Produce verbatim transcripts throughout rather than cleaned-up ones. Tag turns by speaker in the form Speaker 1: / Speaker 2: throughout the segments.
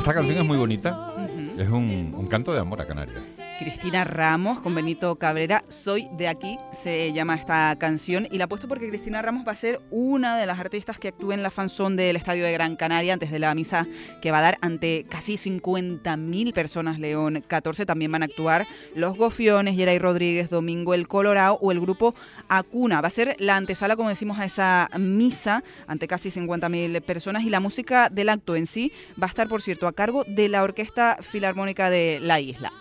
Speaker 1: Esta canción es muy bonita.
Speaker 2: Uh-huh.
Speaker 1: Es un, un canto de amor a Canarias.
Speaker 2: Cristina Ramos con Benito Cabrera, Soy de aquí, se llama esta canción, y la he puesto porque Cristina Ramos va a ser una de las artistas que actúe en la fanzón del Estadio de Gran Canaria antes de la misa que va a dar ante casi cincuenta mil personas. León catorce, también van a actuar Los Gofiones, Yeray Rodríguez, Domingo el Colorado o el grupo Acuna. Va a ser la antesala, como decimos, a esa misa ante casi cincuenta mil personas, y la música del acto en sí va a estar, por cierto, a cargo de la Orquesta Filarmónica de la isla.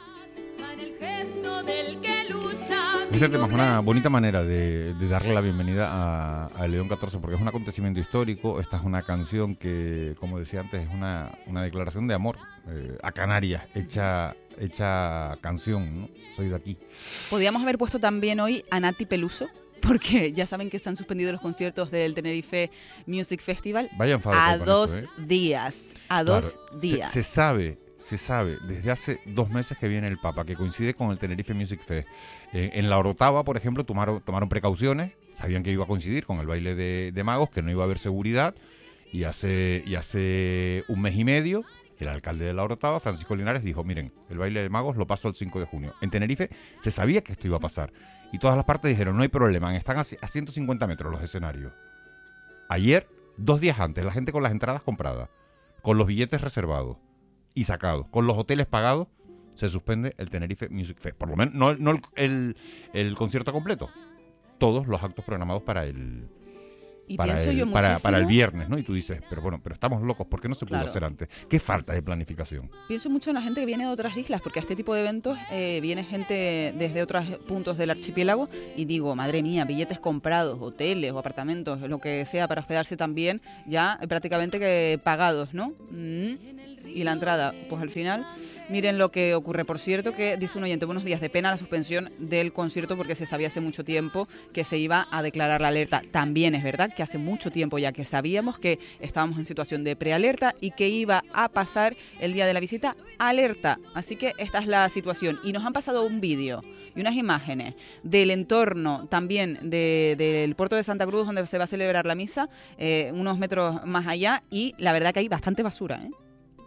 Speaker 1: Este tema es una bonita manera de, de darle la bienvenida a, a León catorce, porque es un acontecimiento histórico. Esta es una canción que, como decía antes, es una, una declaración de amor eh, a Canarias, hecha, hecha canción, ¿no? Soy de aquí.
Speaker 2: Podríamos haber puesto también hoy a Nati Peluso, porque ya saben que se han suspendido los conciertos del Tenerife Music Festival.
Speaker 1: Vaya enfado
Speaker 2: a
Speaker 1: con
Speaker 2: dos
Speaker 1: eso, ¿eh?
Speaker 2: días, a
Speaker 1: Claro,
Speaker 2: dos días.
Speaker 1: Se, se sabe, se sabe desde hace dos meses que viene el Papa, que coincide con el Tenerife Music Fest. Eh, en la Orotava, por ejemplo, tomaron, tomaron precauciones, sabían que iba a coincidir con el baile de, de magos, que no iba a haber seguridad, y hace, y hace un mes y medio el alcalde de la Orotava, Francisco Linares, dijo: miren, el baile de magos lo paso el cinco de junio. En Tenerife se sabía que esto iba a pasar, y todas las partes dijeron: no hay problema, están a ciento cincuenta metros los escenarios. Ayer, dos días antes, la gente con las entradas compradas, con los billetes reservados y sacados, con los hoteles pagados, se suspende el Tenerife Music Fest. Por lo menos, no, no el, el, el concierto completo, todos los actos programados para el,
Speaker 2: y
Speaker 1: para, el,
Speaker 2: yo
Speaker 1: para, para el viernes, ¿no? Y tú dices, pero bueno, pero estamos locos, ¿por qué no se pudo
Speaker 2: claro.
Speaker 1: hacer antes? ¿Qué falta de planificación?
Speaker 2: Pienso mucho en la gente que viene de otras islas, porque a este tipo de eventos eh, viene gente desde otros puntos del archipiélago, y digo, madre mía, billetes comprados, hoteles o apartamentos, lo que sea para hospedarse también, ya prácticamente que pagados, ¿no? Mm. Y la entrada, pues al final, miren lo que ocurre. Por cierto, que dice un oyente: buenos días, de pena la suspensión del concierto porque se sabía hace mucho tiempo que se iba a declarar la alerta. También es verdad que hace mucho tiempo ya que sabíamos que estábamos en situación de prealerta y que iba a pasar el día de la visita alerta. Así que esta es la situación. Y nos han pasado un vídeo y unas imágenes del entorno también de, del puerto de Santa Cruz, donde se va a celebrar la misa, eh, unos metros más allá, y la verdad que hay bastante basura, ¿eh?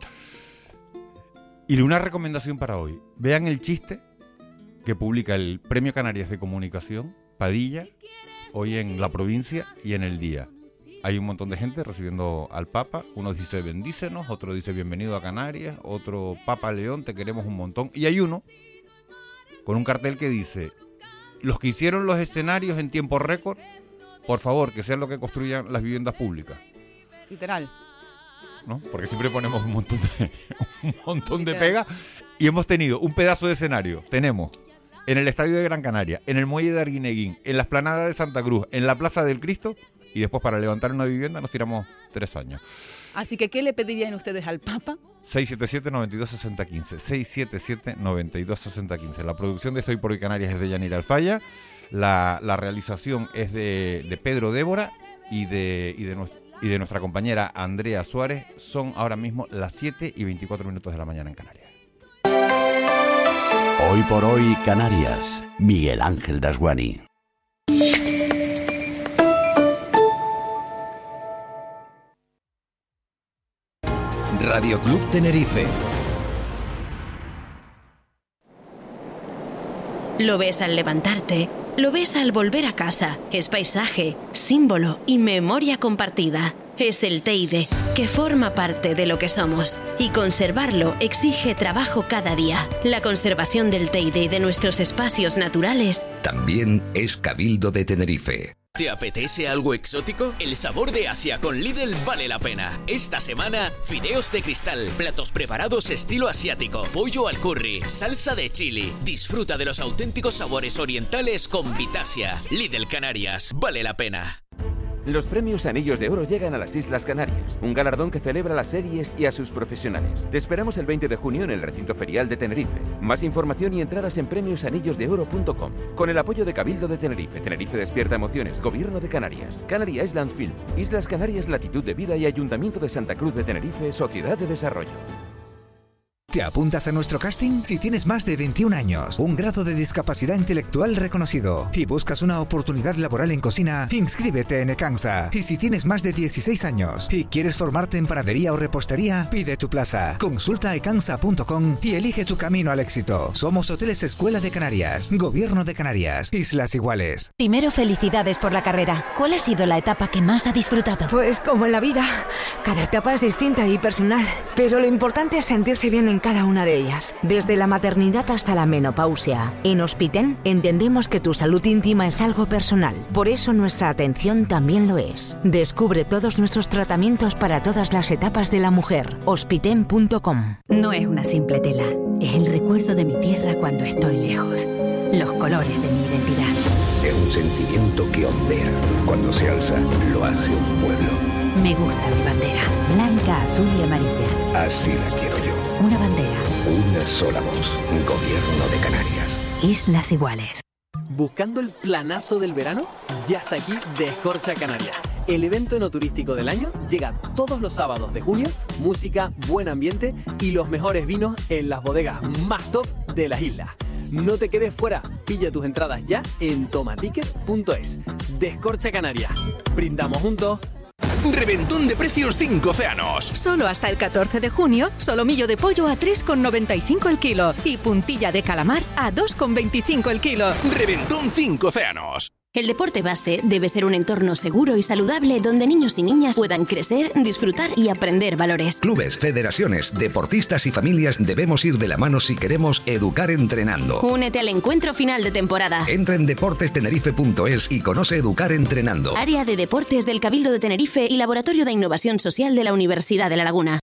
Speaker 1: Y una recomendación para hoy: vean el chiste que publica el Premio Canarias de Comunicación, Padilla, hoy en La Provincia y en El Día. Hay un montón de gente recibiendo al Papa. Uno dice bendícenos, otro dice bienvenido a Canarias, otro Papa León, te queremos un montón. Y hay uno con un cartel que dice: los que hicieron los escenarios en tiempo récord, por favor, que sean los que construyan las viviendas públicas.
Speaker 2: Literal.
Speaker 1: ¿No? Porque siempre ponemos un montón de, un montón de pega, y hemos tenido un pedazo de escenario. Tenemos en el Estadio de Gran Canaria, en el Muelle de Arguineguín, en la Explanada de Santa Cruz, en la Plaza del Cristo, y después para levantar una vivienda nos tiramos tres años.
Speaker 2: Así que, ¿qué le pedirían ustedes al Papa?
Speaker 1: seis siete siete, nueve dos, seis cero uno cinco, seis siete siete, nueve dos, seis cero uno cinco. La producción de Estoy por Hoy Canarias es de Yanira Alfaya, la, la realización es de, de Pedro Débora y de, y de nuestro y de nuestra compañera Andrea Suárez. Son ahora mismo las siete y veinticuatro minutos de la mañana en Canarias.
Speaker 3: Hoy por Hoy Canarias, Miguel Ángel Dasguani. Radio Club Tenerife.
Speaker 4: Lo ves al levantarte, lo ves al volver a casa. Es paisaje, símbolo y memoria compartida. Es el Teide, que forma parte de lo que somos. Y conservarlo exige trabajo cada día. La conservación del Teide y de nuestros espacios naturales
Speaker 3: también es Cabildo de Tenerife.
Speaker 5: ¿Te apetece algo exótico? El sabor de Asia con Lidl vale la pena. Esta semana, fideos de cristal, platos preparados estilo asiático, pollo al curry, salsa de chili. Disfruta de los auténticos sabores orientales con Vitasia. Lidl Canarias, vale la pena.
Speaker 6: Los premios Anillos de Oro llegan a las Islas Canarias, un galardón que celebra las series y a sus profesionales. Te esperamos el veinte de junio en el recinto ferial de Tenerife. Más información y entradas en premios anillos de oro punto com. Con el apoyo de Cabildo de Tenerife, Tenerife Despierta Emociones, Gobierno de Canarias, Canary Island Film, Islas Canarias Latitud de Vida y Ayuntamiento de Santa Cruz de Tenerife, Sociedad de Desarrollo.
Speaker 7: ¿Te apuntas a nuestro casting? Si tienes más de veintiún años, un grado de discapacidad intelectual reconocido y buscas una oportunidad laboral en cocina, inscríbete en Ecansa. Y si tienes más de dieciséis años y quieres formarte en panadería o repostería, pide tu plaza. Consulta ecansa punto com y elige tu camino al éxito. Somos Hoteles Escuela de Canarias, Gobierno de Canarias, Islas Iguales.
Speaker 8: Primero, felicidades por la carrera. ¿Cuál ha sido la etapa que más ha disfrutado?
Speaker 9: Pues como en la vida, cada etapa es distinta y personal, pero lo importante es sentirse bien en cada una de ellas, desde la maternidad hasta la menopausia. En Hospiten entendemos que tu salud íntima es algo personal, por eso nuestra atención también lo es. Descubre todos nuestros tratamientos para todas las etapas de la mujer. Hospiten punto com.
Speaker 8: No es una simple tela, es el recuerdo de mi tierra cuando estoy lejos, los colores de mi identidad.
Speaker 10: Es un sentimiento que ondea. Cuando se alza, lo hace un pueblo.
Speaker 8: Me gusta mi bandera, blanca, azul y amarilla.
Speaker 10: Así la quiero yo.
Speaker 8: Una bandera.
Speaker 10: Una sola voz. Gobierno de Canarias.
Speaker 8: Islas Iguales.
Speaker 11: ¿Buscando el planazo del verano? Ya está aquí Descorcha Canarias. El evento enoturístico del año llega todos los sábados de junio, música, buen ambiente y los mejores vinos en las bodegas más top de las islas. No te quedes fuera, pilla tus entradas ya en tomaticket punto es. Descorcha Canarias. Brindamos juntos.
Speaker 12: Reventón de precios cinco océanos.
Speaker 13: Solo hasta el catorce de junio, solomillo de pollo a tres con noventa y cinco el kilo y puntilla de calamar a dos con veinticinco el kilo.
Speaker 12: Reventón cinco océanos.
Speaker 4: El deporte base debe ser un entorno seguro y saludable donde niños y niñas puedan crecer, disfrutar y aprender valores.
Speaker 10: Clubes, federaciones, deportistas y familias debemos ir de la mano si queremos educar entrenando.
Speaker 4: Únete al encuentro final de temporada.
Speaker 10: Entra en deportes tenerife punto es y conoce Educar Entrenando.
Speaker 4: Área de Deportes del Cabildo de Tenerife y Laboratorio de Innovación Social de la Universidad de La Laguna.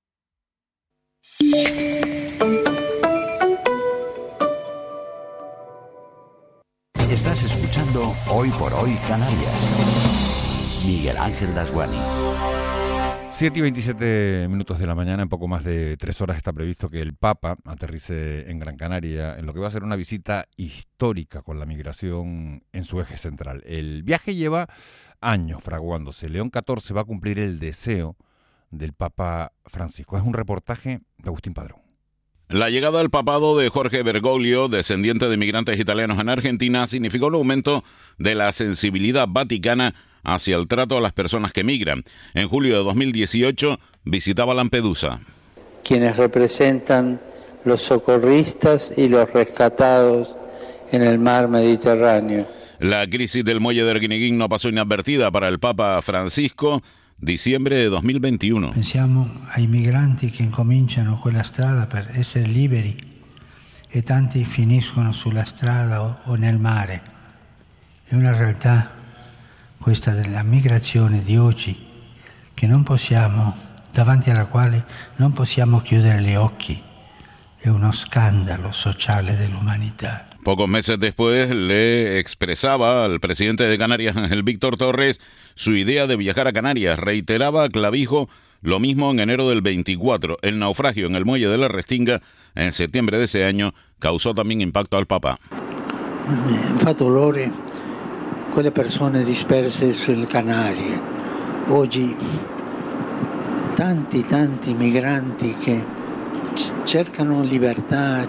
Speaker 3: Estás escuchando Hoy por Hoy Canarias. Miguel Ángel Dasguani.
Speaker 1: siete y veintisiete minutos de la mañana, en poco más de tres horas está previsto que el Papa aterrice en Gran Canaria en lo que va a ser una visita histórica con la migración en su eje central. El viaje lleva años fraguándose. León catorce va a cumplir el deseo del Papa Francisco. Es un reportaje de Agustín Padrón.
Speaker 14: La llegada al papado de Jorge Bergoglio, descendiente de migrantes italianos en Argentina, significó un aumento de la sensibilidad vaticana hacia el trato a las personas que migran. En julio de dos mil dieciocho visitaba Lampedusa.
Speaker 15: Quienes representan los socorristas y los rescatados en el mar Mediterráneo.
Speaker 14: La crisis del muelle de Arguineguín no pasó inadvertida para el Papa Francisco. Dicembre de dos mil veintiuno.
Speaker 16: Pensiamo ai migranti che incominciano quella strada per essere liberi e tanti finiscono sulla strada o, o nel mare. È una realtà, questa della migrazione di oggi, che non possiamo, davanti alla quale non possiamo chiudere gli occhi. È uno scandalo sociale dell'umanità.
Speaker 14: Pocos meses después le expresaba al presidente de Canarias, Ángel Víctor Torres, su idea de viajar a Canarias. Reiteraba a clavijo lo mismo en enero del veinticuatro. El naufragio en el muelle de la Restinga en septiembre de ese año causó también impacto al Papa.
Speaker 15: Fa dolore quelle persone disperse sulle Canarie. Oggi tanti tanti migranti che cercano libertà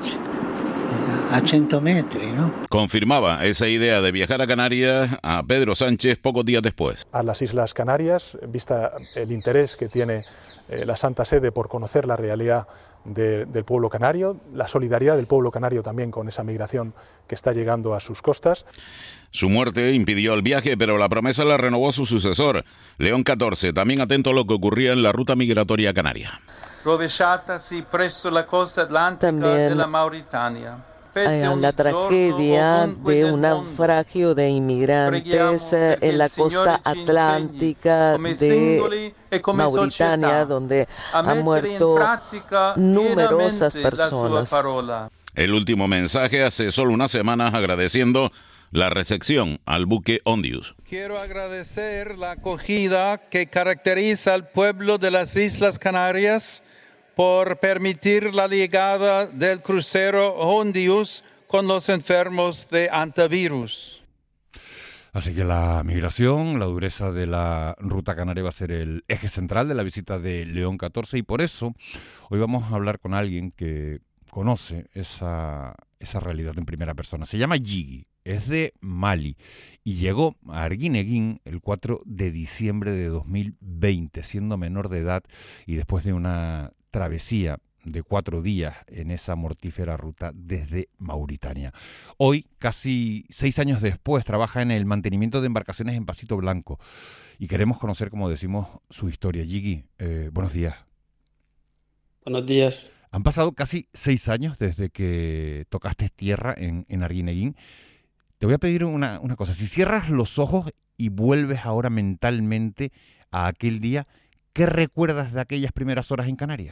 Speaker 15: a cento metri, ¿no?
Speaker 14: Confirmaba esa idea de viajar a Canarias a Pedro Sánchez pocos días después.
Speaker 17: A las Islas Canarias, vista el interés que tiene eh, la Santa Sede por conocer la realidad de, del pueblo canario, la solidaridad del pueblo canario también con esa migración que está llegando a sus costas.
Speaker 14: Su muerte impidió el viaje, pero la promesa la renovó su sucesor, León catorce, también atento a lo que ocurría en la ruta migratoria canaria.
Speaker 18: Rovesciatasi presso la costa atlantica della Mauritania.
Speaker 19: La tragedia de un naufragio de inmigrantes en la costa atlántica de Mauritania, donde han muerto numerosas personas.
Speaker 14: El último mensaje hace solo unas semanas agradeciendo la recepción al buque Ondius.
Speaker 18: Quiero agradecer la acogida que caracteriza al pueblo de las Islas Canarias por permitir la llegada del crucero Ondius con los enfermos de antivirus.
Speaker 1: Así que la migración, la dureza de la ruta canaria va a ser el eje central de la visita de León catorce, y por eso hoy vamos a hablar con alguien que conoce esa, esa realidad en primera persona. Se llama Yigi, es de Mali y llegó a Arguineguín el cuatro de diciembre de dos mil veinte, siendo menor de edad y después de una travesía de cuatro días en esa mortífera ruta desde Mauritania. Hoy, casi seis años después, trabaja en el mantenimiento de embarcaciones en Pasito Blanco y queremos conocer, como decimos, su historia. Yigi, eh, buenos días.
Speaker 20: Buenos días.
Speaker 1: Han pasado casi seis años desde que tocaste tierra en, en Arguineguín. Te voy a pedir una, una cosa. Si cierras los ojos y vuelves ahora mentalmente a aquel día, ¿qué recuerdas de aquellas primeras horas en Canarias?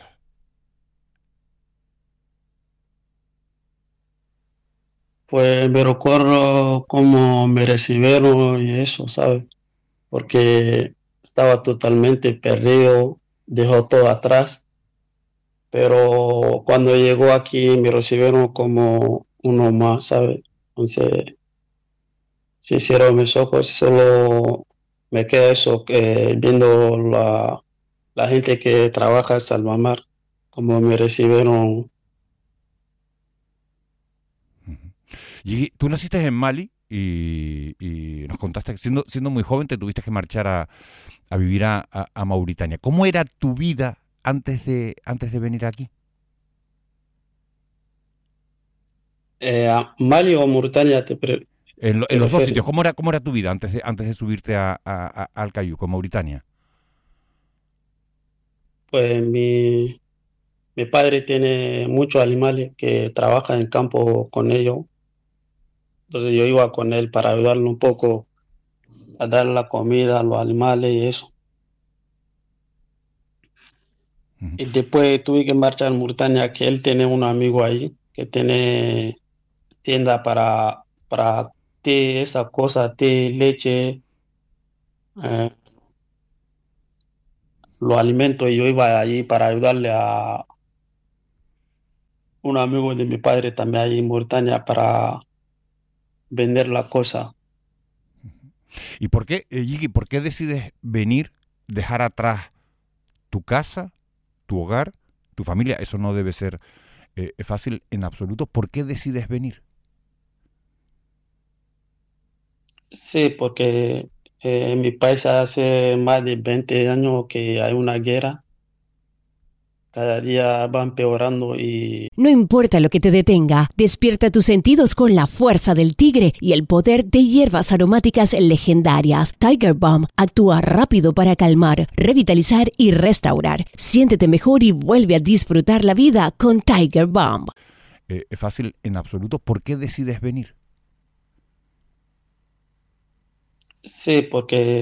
Speaker 20: Pues me recuerdo cómo me recibieron y eso, ¿sabes? Porque estaba totalmente perdido, dejó todo atrás, pero cuando llegó aquí me recibieron como uno más, ¿sabes? Entonces, si cierro mis ojos, solo me queda eso, que viendo la, la gente que trabaja en Salvamar, como me recibieron.
Speaker 1: Y tú naciste en Mali y, y nos contaste que siendo, siendo muy joven te tuviste que marchar a, a vivir a, a, a Mauritania. ¿Cómo era tu vida antes de, antes de venir aquí?
Speaker 20: Eh, ¿Mali o Mauritania? Te pre-
Speaker 1: En, lo,
Speaker 20: te
Speaker 1: en los dos
Speaker 20: refieres?
Speaker 1: sitios. ¿Cómo era, cómo era tu vida antes de, antes de subirte a, a, a, al Cayuco, Mauritania?
Speaker 20: Pues mi, mi padre tiene muchos animales que trabaja en campo con ellos. Entonces yo iba con él para ayudarle un poco a darle la comida a los animales y eso. Y después tuve que marchar a Mauritania, que él tiene un amigo ahí que tiene tienda para, para té, esa cosa, té, leche, eh, los alimentos, y yo iba allí para ayudarle a un amigo de mi padre también ahí en Mauritania para vender la cosa.
Speaker 1: ¿Y por qué, eh, Yigi, por qué decides venir, dejar atrás tu casa, tu hogar, tu familia? Eso no debe ser eh, fácil en absoluto. ¿Por qué decides venir?
Speaker 20: Sí, porque eh, en mi país hace más de veinte años que hay una guerra. Cada día va empeorando y
Speaker 21: No importa lo que te detenga, despierta tus sentidos con la fuerza del tigre y el poder de hierbas aromáticas legendarias. Tiger Balm actúa rápido para calmar, revitalizar y restaurar. Siéntete mejor y vuelve a disfrutar la vida con Tiger Balm.
Speaker 1: Eh, ¿Es fácil en absoluto? ¿Por qué decides venir?
Speaker 20: sí, porque